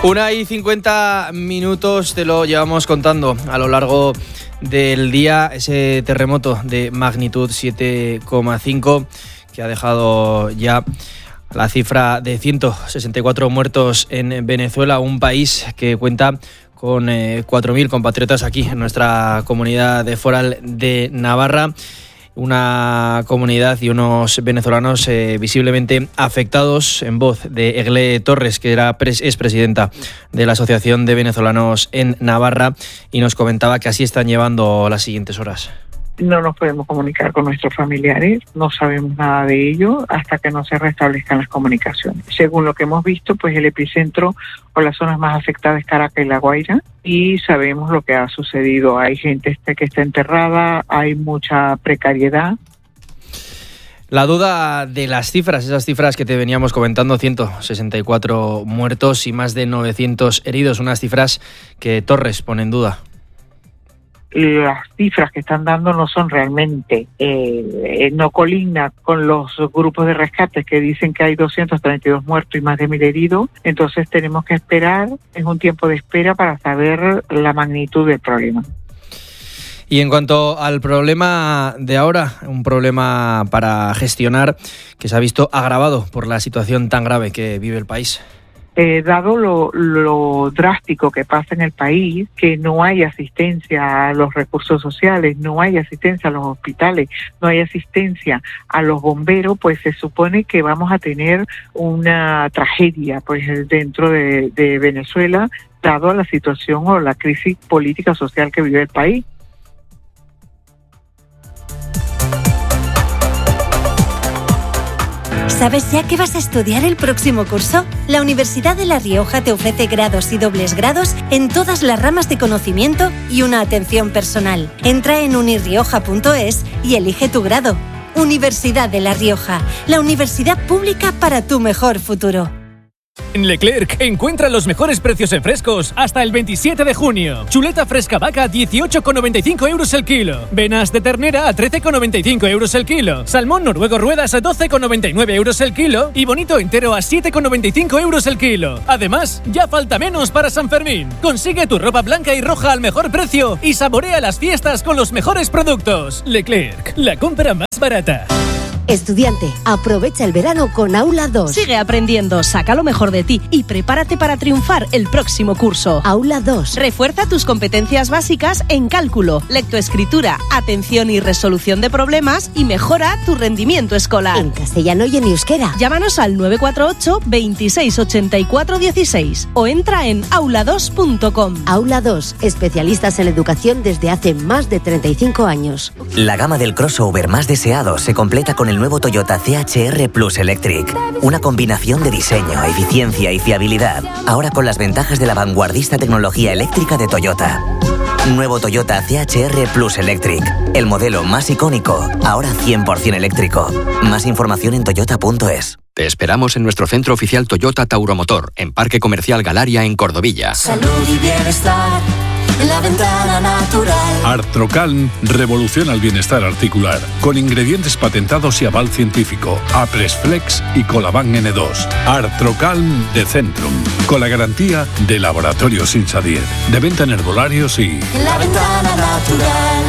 1:50, te lo llevamos contando a lo largo del día. Ese terremoto de magnitud 7,5 que ha dejado ya la cifra de 164 muertos en Venezuela, un país que cuenta con 4.000 compatriotas aquí en nuestra comunidad foral de Navarra. Una comunidad y unos venezolanos visiblemente afectados, en voz de Egle Torres, que es presidenta de la Asociación de Venezolanos en Navarra, y nos comentaba que así están llevando las siguientes horas. No nos podemos comunicar con nuestros familiares, no sabemos nada de ello hasta que no se restablezcan las comunicaciones. Según lo que hemos visto, pues el epicentro o las zonas más afectadas es Caracas y La Guaira, y sabemos lo que ha sucedido. Hay gente que está enterrada, hay mucha precariedad. La duda de las cifras, esas cifras que te veníamos comentando, 164 muertos y más de 900 heridos, unas cifras que Torres pone en duda. Las cifras que están dando no son realmente, no coligna con los grupos de rescate que dicen que hay 232 muertos y más de 1.000 heridos. Entonces tenemos que esperar, es un tiempo de espera para saber la magnitud del problema. Y en cuanto al problema de ahora, un problema para gestionar que se ha visto agravado por la situación tan grave que vive el país. Dado lo drástico que pasa en el país, que no hay asistencia a los recursos sociales, no hay asistencia a los hospitales, no hay asistencia a los bomberos, pues se supone que vamos a tener una tragedia pues dentro de Venezuela, dado a la situación o la crisis política social que vive el país. ¿Sabes ya qué vas a estudiar el próximo curso? La Universidad de La Rioja te ofrece grados y dobles grados en todas las ramas de conocimiento y una atención personal. Entra en unirrioja.es y elige tu grado. Universidad de La Rioja, la universidad pública para tu mejor futuro. En Leclerc encuentra los mejores precios en frescos hasta el 27 de junio. Chuleta fresca vaca 18,95 euros el kilo. Venas de ternera a 13,95 euros el kilo. Salmón noruego ruedas a 12,99 euros el kilo. Y bonito entero a 7,95 euros el kilo. Además, ya falta menos para San Fermín. Consigue tu ropa blanca y roja al mejor precio y saborea las fiestas con los mejores productos. Leclerc, la compra más barata. Estudiante, aprovecha el verano con Aula 2. Sigue aprendiendo, saca lo mejor de ti y prepárate para triunfar el próximo curso. Aula 2. Refuerza tus competencias básicas en cálculo, lectoescritura, atención y resolución de problemas y mejora tu rendimiento escolar. En castellano y en euskera. Llámanos al 948 26 84 16 o entra en aula2.com. Aula 2, especialistas en educación desde hace más de 35 años. La gama del crossover más deseado se completa con el nuevo Toyota CHR Plus Electric. Una combinación de diseño, eficiencia y fiabilidad. Ahora con las ventajas de la vanguardista tecnología eléctrica de Toyota. Nuevo Toyota CHR Plus Electric. El modelo más icónico, ahora 100% eléctrico. Más información en toyota.es. Te esperamos en nuestro centro oficial Toyota Tauromotor, en Parque Comercial Galaria, en Cordovilla. Salud y bienestar en la ventana natural. Artrocalm revoluciona el bienestar articular, con ingredientes patentados y aval científico. Apresflex y Colaban N2. Artrocalm de Centrum, con la garantía de Laboratorios Insadier. De venta en herbolarios y... En la ventana natural.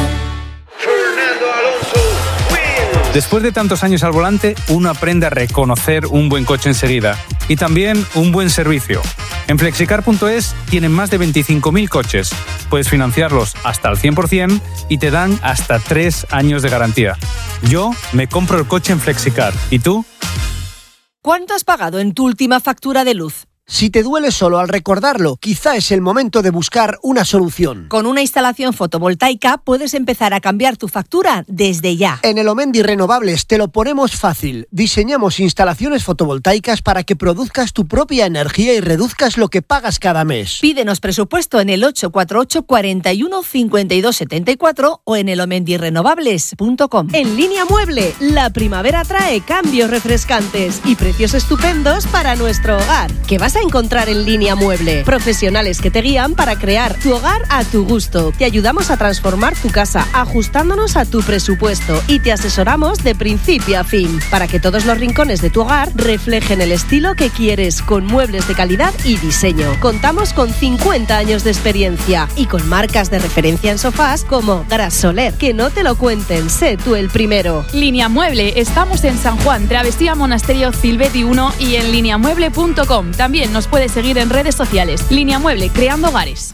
Después de tantos años al volante, uno aprende a reconocer un buen coche enseguida y también un buen servicio. En Flexicar.es tienen más de 25.000 coches. Puedes financiarlos hasta el 100% y te dan hasta 3 años de garantía. Yo me compro el coche en Flexicar. ¿Y tú? ¿Cuánto has pagado en tu última factura de luz? Si te duele solo al recordarlo, quizá es el momento de buscar una solución. Con una instalación fotovoltaica puedes empezar a cambiar tu factura desde ya. En Elomendi Renovables te lo ponemos fácil. Diseñamos instalaciones fotovoltaicas para que produzcas tu propia energía y reduzcas lo que pagas cada mes. Pídenos presupuesto en el 848 41 52 74 o en elomendirenovables.com. En Línea Mueble, la primavera trae cambios refrescantes y precios estupendos para nuestro hogar. ¿Qué vas vas a encontrar en Línea Mueble. Profesionales que te guían para crear tu hogar a tu gusto. Te ayudamos a transformar tu casa ajustándonos a tu presupuesto y te asesoramos de principio a fin para que todos los rincones de tu hogar reflejen el estilo que quieres con muebles de calidad y diseño. Contamos con 50 años de experiencia y con marcas de referencia en sofás como Gras Soler. Que no te lo cuenten, sé tú el primero. Línea Mueble, estamos en San Juan, Travesía Monasterio Silveti 1 y en lineamueble.com. También nos puedes seguir en redes sociales. Línea Mueble, creando hogares.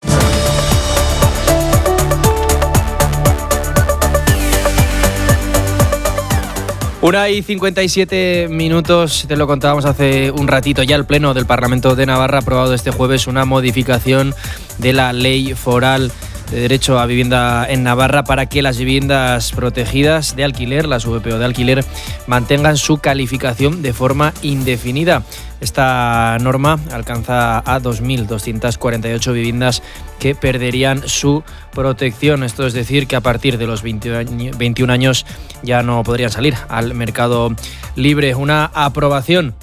Una y 57 minutos, te lo contábamos hace un ratito. Ya el Pleno del Parlamento de Navarra ha aprobado este jueves una modificación de la Ley Foral de Derecho a Vivienda en Navarra para que las viviendas protegidas de alquiler, las VPO de alquiler, mantengan su calificación de forma indefinida. Esta norma alcanza a 2.248 viviendas que perderían su protección. Esto es decir, que a partir de los 21 años ya no podrían salir al mercado libre. Una aprobación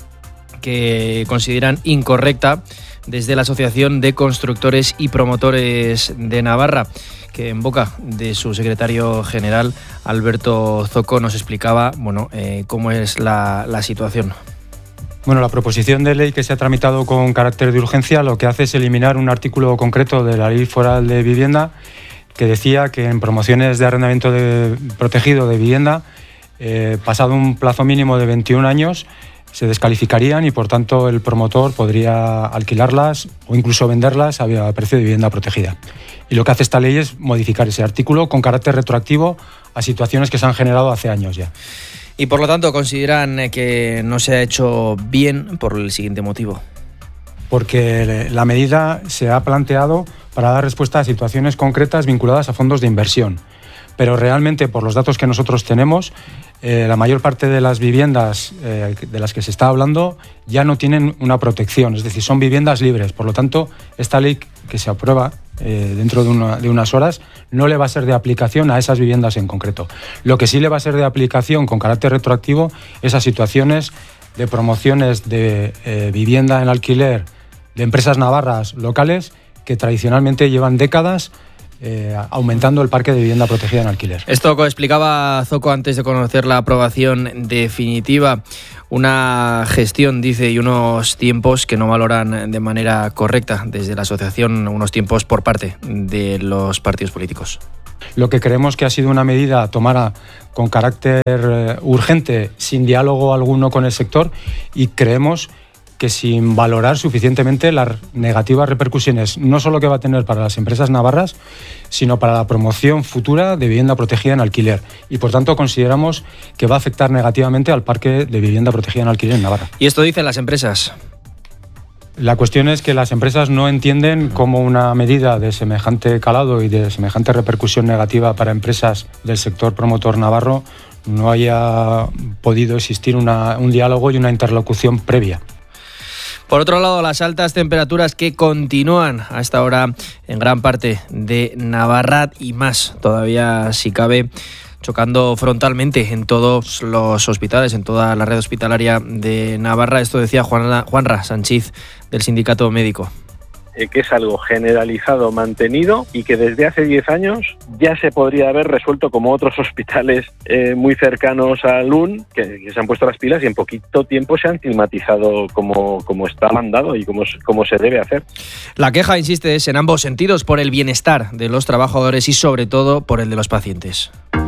que consideran incorrecta desde la Asociación de Constructores y Promotores de Navarra, que en boca de su secretario general, Alberto Zoco, nos explicaba cómo es la situación. Bueno, la proposición de ley que se ha tramitado con carácter de urgencia lo que hace es eliminar un artículo concreto de la Ley Foral de Vivienda que decía que en promociones de arrendamiento protegido de vivienda, pasado un plazo mínimo de 21 años, se descalificarían y, por tanto, el promotor podría alquilarlas o incluso venderlas a precio de vivienda protegida. Y lo que hace esta ley es modificar ese artículo con carácter retroactivo a situaciones que se han generado hace años ya. Y, por lo tanto, consideran que no se ha hecho bien por el siguiente motivo. Porque la medida se ha planteado para dar respuesta a situaciones concretas vinculadas a fondos de inversión. Pero realmente, por los datos que nosotros tenemos, la mayor parte de las viviendas de las que se está hablando ya no tienen una protección, es decir, son viviendas libres. Por lo tanto, esta ley que se aprueba dentro de unas horas no le va a ser de aplicación a esas viviendas en concreto. Lo que sí le va a ser de aplicación con carácter retroactivo es a situaciones de promociones de vivienda en alquiler de empresas navarras locales que tradicionalmente llevan décadas aumentando el parque de vivienda protegida en alquiler. Esto explicaba Zoco antes de conocer la aprobación definitiva. Una gestión, dice, y unos tiempos que no valoran de manera correcta desde la asociación, unos tiempos por parte de los partidos políticos. Lo que creemos que ha sido una medida tomada con carácter urgente, sin diálogo alguno con el sector, y creemos que sin valorar suficientemente las negativas repercusiones, no solo que va a tener para las empresas navarras, sino para la promoción futura de vivienda protegida en alquiler. Y por tanto consideramos que va a afectar negativamente al parque de vivienda protegida en alquiler en Navarra. ¿Y esto dicen las empresas? La cuestión es que las empresas no entienden cómo una medida de semejante calado y de semejante repercusión negativa para empresas del sector promotor navarro no haya podido existir un diálogo y una interlocución previa. Por otro lado, las altas temperaturas que continúan a esta hora en gran parte de Navarra y más todavía, si cabe, chocando frontalmente en todos los hospitales, en toda la red hospitalaria de Navarra. Esto decía Juanra Sánchez, del Sindicato Médico. Que es algo generalizado, mantenido y que desde hace 10 años ya se podría haber resuelto, como otros hospitales muy cercanos a LUN que se han puesto las pilas y en poquito tiempo se han climatizado como está mandado y como se debe hacer. La queja, insiste, es en ambos sentidos, por el bienestar de los trabajadores y sobre todo por el de los pacientes.